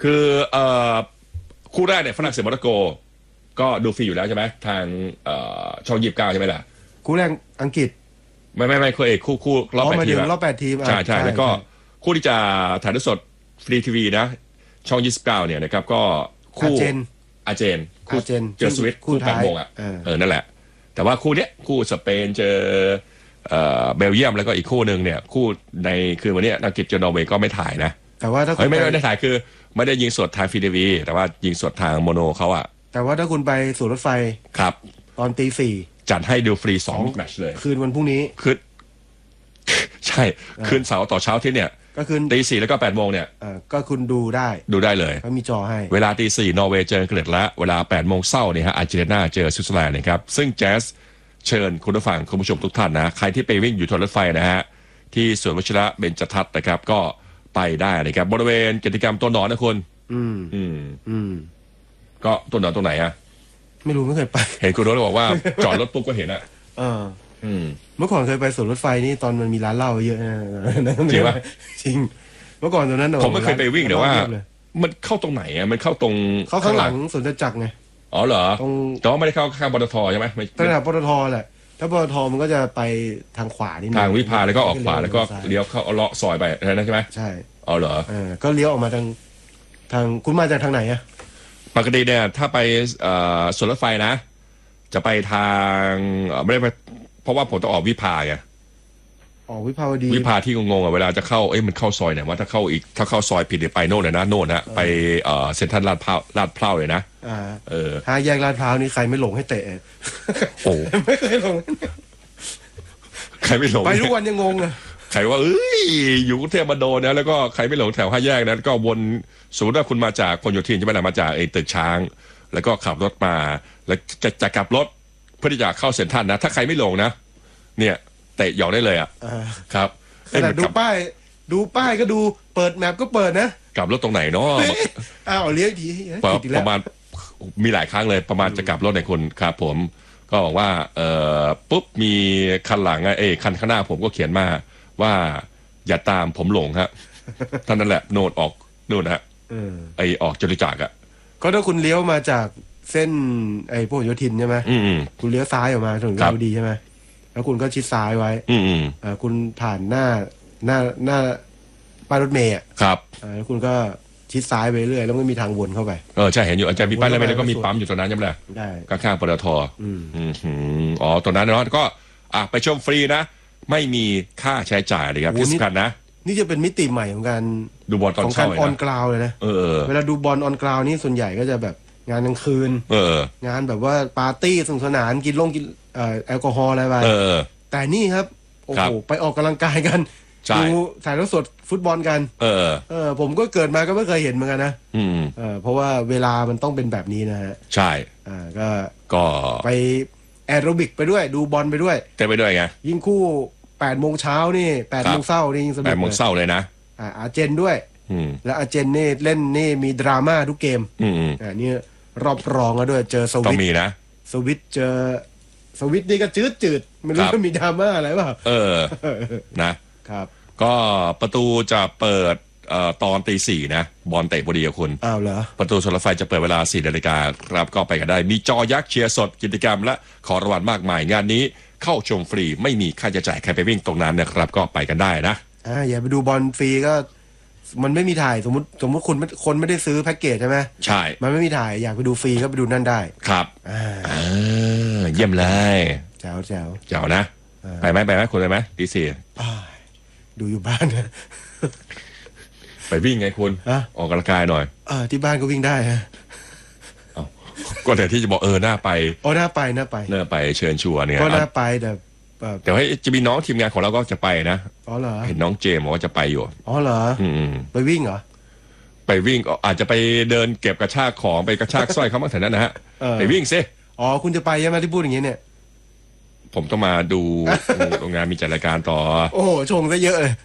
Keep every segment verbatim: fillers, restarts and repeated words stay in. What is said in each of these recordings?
คือเอ่อคู่แรกเนี่ยฝรั่งเศสโมร็อกโกก็ดูฟรีอยู่แล้วใช่ไหมทางเอ่อช่องยี่สิบเก้าใช่ไหมล่ะคู่แรกอังกฤษไม่ไม่ไม่คู่เอกคู่คู่รอบแปดทีมรอบแปดทีมใช่ใช่แล้วก็คู่ที่จะถ่ายทอดสดฟรีทีวีนะช่องยี่สิบเก้าเนี่ยนะครับก็คู่อาร์เจนคู่เจอสวิตคู่แปดโมงอ่ะเออนั่นแหละแต่ว่าคู่เนี้ยคู่สเปนเจอเอ่อเบลเยียมแล้วก็อีกคู่หนึ่งเนี่ยคู่ในคืนวันนี้อังกฤษเจอนอร์เวย์ก็ไม่ถ่ายนะแต่ว่าถ้าคุณไม่ได้ถ่ายคือไม่ได้ยิงสดทางฟรีทีวีแต่ว่ายิงสดทางโมโนเขาอะแต่ว่าถ้าคุณไปสู่รถไฟครับตอนตีสี่จัดให้ดูฟรีสองแมตช์เลยคืนวันพรุ่งนี้คืนใช่คืนเสาร์ต่อเช้าที่เนี่ยก็คืนตีสี่แล้วก็แปดโมงเนี่ยก็คุณดูได้ดูได้เลยเขามีจอให้เวลาตีสี่นอร์เวย์เจออังกฤษและเวลาแปดโมงเช้าเนี่ยฮะอาร์เจนตินาเจอสวิตเซอร์แลนด์นะครับซึ่งแจ๊สเชิญคุณผู้ฟังคุณผู้ชมทุกท่านนะใครที่ไปวิ่งอยู่บนรถไฟนะฮะที่สวนวชิระเบญจทัศน์นะครับก็ไปได้นะครับบริเวณกิจกรรมตัวหนอนนะคุณอืมอืมอืมก็ตัวหนอนตรงไหนอะไม่รู้ไม่เคยไปเห็นคุณรถบอกว่าจอดรถปุ๊บก็เห็นอะเอออืมเมื่อก่อนเคยไปสวนรถไฟนี่ตอนมันมีร้านเหล้าเยอะนะจริงปะจริงเมื่อก่อนตอนนั้นผมไม่เคยไปวิ่งแต่ว่ามันเข้าตรงไหนอะมันเข้าตรงเข้าข้างหลังสวนจตุจักรไงอ๋อเหรอตรงแต่ว่าไม่ได้เข้าข้างปตทใช่ไหมไม่ตั้งแต่ปตทแหละถ้าปตทมันก็จะไปทางขวานิดนึงทางวิภาแล้วก็ออกขวาแล้วก็เลี้ยวเข้าเลาะซอยไปนะใช่ไหมใช่อ๋อเหรอเออก็เลี้ยวออกมาทางทางคุณมาจากทางไหนอะปกติเนี่ยถ้าไปสวนรถไฟนะจะไปทางไม่ได้ไปเพราะว่าผมต้องออกวิภาไงออกวิภาวดีวิภาที่งงๆอ่ะเวลาจะเข้าเอ้ยมันเข้าซอยไหนว่าถ้าเข้าอีกถ้าเข้าซอยผิดไปโน่นเลยนะโน่นนะไปเอ่อเซ็นทรัลลาดพร้าวลาดพร้าวเลยนะอ่าเออห้าแยกลาดพร้าวนี่ใครไม่หลงให้เตะโอ้ไม่เคยหลงใครไม่หลงไปทุกวันยังงงเลยใครว่าเอ้ยอยู่กรุงเทพมาโดนนะแล้วก็ใครไม่หลงแถวห้าแยกนั้นก็วนสมมติว่าคุณมาจากพหลโยธินใช่ไหมล่ะมาจากไอ้ตึกช้างแล้วก็ขับรถมาแล้วจะจะกลับรถเพื่อที่จะเข้าเซ็นทรัลนะถ้าใครไม่หลงนะเนี่ยเตะหยอกได้เลยอ่ะครับแต่ดูป้ายดูป้ายก็ดูเปิดแมปก็เปิดนะกลับรถตรงไหนเนาะอ้าวเลี้ยวทีประมาณมีหลายครั้งเลยประมาณจะกลับรถในคนครับผมก็บอกว่าเอ่อปุ๊บมีคันหลังไอ้เอ้คันข้างหน้าผมก็เขียนมาว่าอย่าตามผมหลงฮะท่านนั่นแหละโนดออกโน่นฮะไอออกจตุจักรอ่ะก็ถ้าคุณเลี้ยวมาจากเส้นไอ้พหลโยธินใช่ไหมคุณเลี้ยวซ้ายออกมาถนนวิภาวดีใช่ไหมแล้วคุณก็ชิดซ้ายไว้อืมอ่าคุณผ่านหน้าหน้าหน้าป้ายรถเมย์อ่ะครับอ่าแล้วคุณก็ชิดซ้ายไปเรื่อยแล้วไม่มีทางวนเข้าไปเออใช่เห็นอยู่อาจารย์มีป้ายรถเมย์แล้วก็มีปั๊มอยู่ตรงนั้นใช่ไหมล่ะได้ข้างๆปตทอืมอืมอ๋อตรงนั้นเนาะก็อ่ะไปชมฟรีนะไม่มีค่าใช้จ่ายเลยครับที่สำคัญนะนี่จะเป็นมิติใหม่ของการดูบอลตอนเช้าของการออนกราวเลยนะเออเวลาดูบอลออนกราวนี่ส่วนใหญ่ก็จะแบบงานกลางคืนเอองานแบบว่าปาร์ตี้สนุกสนานกินลงกินเอ่อแอลกอฮอล์อะไรไปเออแต่นี่ครับโอ้โหไปออกกำลังกายกันดูถ่ายทอดสดฟุตบอลกันเออเออผมก็เกิดมาก็ไม่เคยเห็นเหมือนกันนะอืมเออเพราะว่าเวลามันต้องเป็นแบบนี้นะฮะใช่อ่าก็ก็ไปแอโรบิกไปด้วยดูบอลไปด้วยเต้นไปด้วยไงยิ่งคู่แปดโมงเช้านี่แปดโมงเช้านี่ยิ่งสนุกแปดโมงเช้าเลยนะอ่าอาเจนด้วยอืมแล้วอาเจนนี่เล่นนี่มีดราม่าทุกเกมอืมอ่านี่รอบรองแล้วด้วยเจอสวิตต้องมีนะสวิตเจอสวิตนี่ก็จืดจืดไม่รู้ว่ามีดราม่าอะไรเปล่าเออนะครับก็ประตูจะเปิดเอ่อตอนตีสี่นะบอลเตะพอดีกับคุณอ้าวเหรอประตูชนรถไฟจะเปิดเวลาสี่นาฬิกาครับก็ไปกันได้มีจอยักษ์เชียร์สดกิจกรรมและขอรางวัลมากมายงานนี้เข้าชมฟรีไม่มีค่าใช้จ่ายใครไปวิ่งตรงนั้นนะครับก็ไปกันได้นะอ่าอย่าไปดูบอลฟรีก็มันไม่มีถ่ายสมมติสมมติคุณคนไม่ได้ซื้อแพ็กเกจใช่ไหมใช่มันไม่มีถ่ายอยากไปดูฟรีก็ไปดูนั่นได้ครับอ่าเยี่ยมเลยแจ๋วแจ๋วแจ๋วนะไปไหมไปไหมคุณไปไหมตีสี่ดูอยู่บ้านนะไปวิ่งไงคุณออกกำลังกายหน่อยเออที่บ้านก็วิ่งได้ฮะก็แต่ที่จะบอกเออหน้าไปอ๋อหน้าไปหน้าไปหน้าไปเชิญชวนเนี่ยก็หน้าไปแต่แต่ให้จะมีน้องทีมงานของเราก็จะไปนะอ๋อเหรอเห็นน้องเจมบอกว่าจะไปอยู่อ๋อเหรออืมไปวิ่งเหรอไปวิ่งอาจจะไปเดินเก็บกระชากของไปกระชากสร้อยเขาบ้างแถวนั้นนะฮะไปวิ่งซิอ๋อคุณจะไปใช่ไหมที่พูดอย่างนี้เนี่ยผมต้องมาดูโรงงานมีจัดรายการต่อโอ้โหชงซะเยอะเลย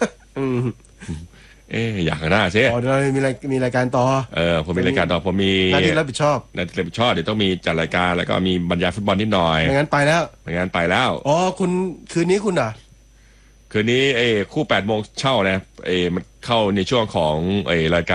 เอ๊อยากหน้าซิอ๋อเรามีรายมีรายการต่อเออผมมีรายการต่อผมมีหน้าที่รับผิดชอบหน้าที่รับผิดชอบเดี๋ยวต้องมีจัดรายการแล้วก็มีบรรยายฟุตบอลนิดหน่อยไม่งั้นไปแล้วไม่งั้นไปแล้วอ๋อคุณคืนนี้คุณอ่ะคืนนี้เอ้คู่แปดโมงเช่านะเอ้มันเข้าในช่วงของไอ้รายการ